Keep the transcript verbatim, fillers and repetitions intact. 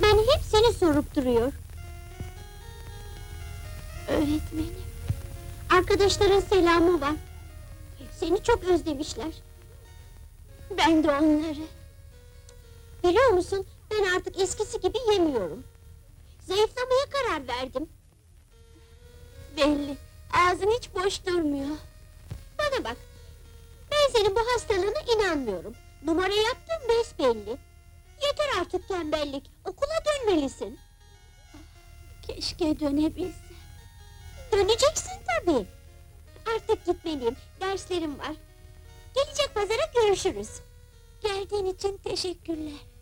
Öğretmen hep seni sorup duruyor. Öğretmenim. Arkadaşların selamı var. Seni çok özlemişler. Ben de onları. Biliyor musun, ben artık eskisi gibi yemiyorum. Zayıflamaya karar verdim. Belli. Ağzın hiç boş durmuyor. Bana bak, ben senin bu hastalığına inanmıyorum. Numara yaptın besbelli. Yeter artık tembellik, okula dönmelisin. Keşke dönebilsem. Döneceksin tabii. Artık gitmeliyim, derslerim var. Gelecek pazara görüşürüz. Geldiğin için teşekkürler.